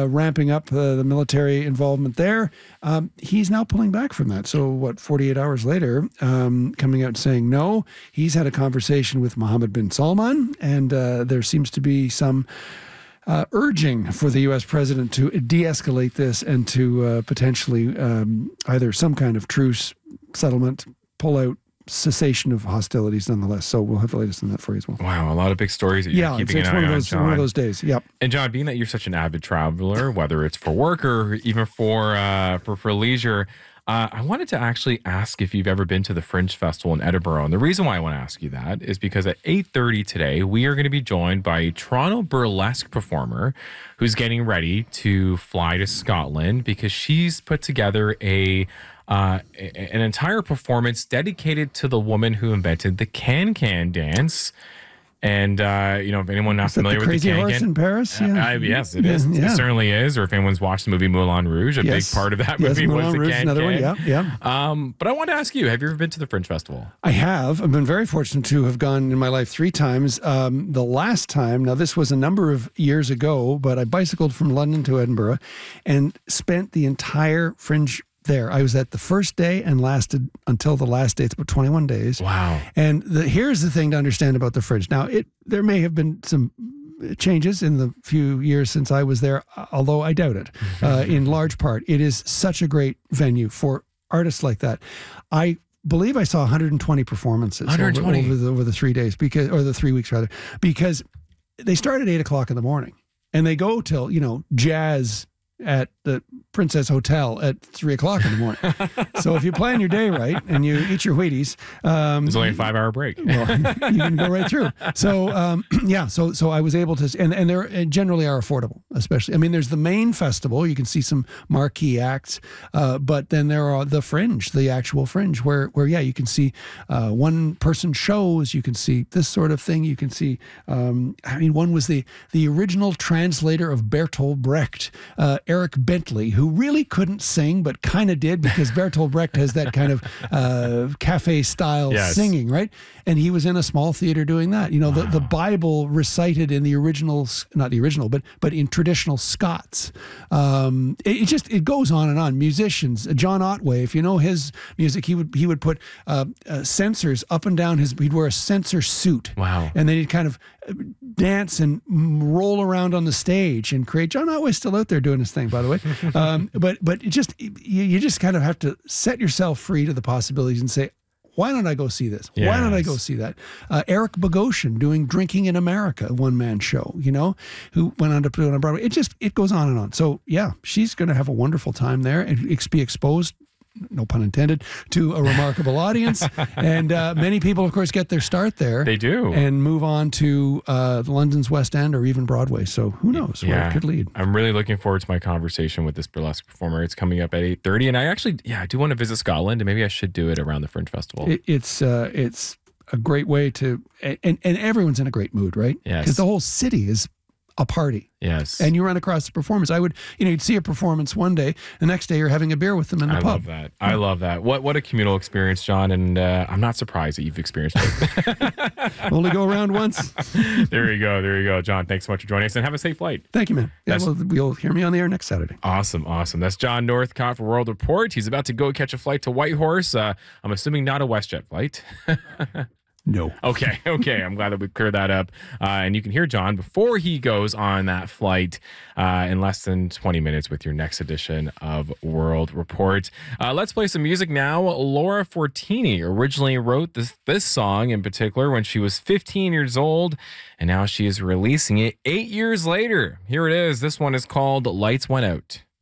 ramping up the military involvement there. He's now pulling back from that. So 48 hours later, coming out saying no. He's had a conversation with Mohammed bin Salman, and there seems to be some urging for the U.S. president to de-escalate this and to potentially either some kind of truce, settlement, pull out, cessation of hostilities nonetheless. So we'll have the latest on that for you as well. Wow, a lot of big stories that you're keeping an eye on, John. One of those days, yep. And John, being that you're such an avid traveler, whether it's for work or even for leisure, I wanted to actually ask if you've ever been to the Fringe Festival in Edinburgh. And the reason why I want to ask you that is because at 8:30 today, we are going to be joined by a Toronto burlesque performer who's getting ready to fly to Scotland because she's put together an entire performance dedicated to the woman who invented the can-can dance. And, if anyone not familiar with the Crazy Horse in Paris? Yeah. Yes, it is. Yeah. It certainly is. Or if anyone's watched the movie Moulin Rouge, a big part of that movie was the can-can. Another one, yeah. But I wanted to ask you, have you ever been to the Fringe Festival? I have. I've been very fortunate to have gone in my life 3 times. The last time, now this was a number of years ago, but I bicycled from London to Edinburgh and spent the entire Fringe there. I was at the first day and lasted until the last day. It's about 21 days. Wow. And here's the thing to understand about the Fringe. Now, there may have been some changes in the few years since I was there, although I doubt it. In large part, it is such a great venue for artists like that. I believe I saw 120 performances over the 3 days, or the 3 weeks rather, because they start at 8 o'clock in the morning and they go till, jazz at the Princess Hotel at 3 o'clock in the morning. So if you plan your day right and you eat your Wheaties, there's only a 5-hour break. Well, you can go right through. So so I was able to, and they generally are affordable, especially. I mean, there's the main festival. You can see some marquee acts, but then there are the Fringe, the actual Fringe, where you can see one-person shows. You can see this sort of thing. You can see. One was the original translator of Bertolt Brecht, Eric Bentley, who really couldn't sing, but kind of did, because Bertolt Brecht has that kind of cafe-style singing, right? And he was in a small theater doing that. The Bible recited in the original, not the original, but in traditional Scots. It goes on and on. Musicians, John Otway, if you know his music, he would put sensors up and down he'd wear a sensor suit. Wow. And then he'd kind of dance and roll around on the stage and create. John Otway's still out there doing his thing, by the way. But you just kind of have to set yourself free to the possibilities and say, why don't I go see this? Yes. Why don't I go see that? Eric Bogosian doing Drinking in America, a one-man show, who went on to put it on Broadway. It goes on and on. So yeah, she's going to have a wonderful time there and be exposed, no pun intended, to a remarkable audience. And many people, of course, get their start there. They do. And move on to London's West End or even Broadway. So who knows where it could lead. I'm really looking forward to my conversation with this burlesque performer. It's coming up at 8:30. And I actually, I do want to visit Scotland, and maybe I should do it around the Fringe Festival. It's a great way to, and everyone's in a great mood, right? Yes. Because the whole city is a party. Yes. And you run across the performance. You'd see a performance one day, the next day you're having a beer with them in the pub. I love that. I love that. What a communal experience, John, and I'm not surprised that you've experienced it. Only go around once. There you go. John, thanks so much for joining us, and have a safe flight. Thank you, man. Yeah, you'll hear me on the air next Saturday. Awesome. That's John Northcott for World Report. He's about to go catch a flight to Whitehorse. I'm assuming not a WestJet flight. No. Okay. I'm glad that we cleared that up. And you can hear John before he goes on that flight in less than 20 minutes with your next edition of World Report. Let's play some music now. Laura Fortini originally wrote this song in particular when she was 15 years old, and now she is releasing it 8 years later. Here it is. This one is called Lights Went Out.